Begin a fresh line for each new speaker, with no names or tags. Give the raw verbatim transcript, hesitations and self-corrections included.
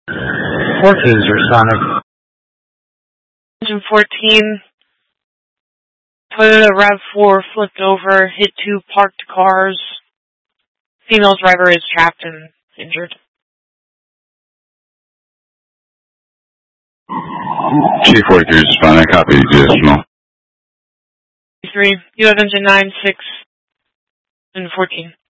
four two zero Sonic.
Engine fourteen, Toyota RAV four flipped over, hit two parked cars. Female driver is trapped and injured.
G forty-three is fine. I copy additional.
Three. You have engine nine, six, and fourteen.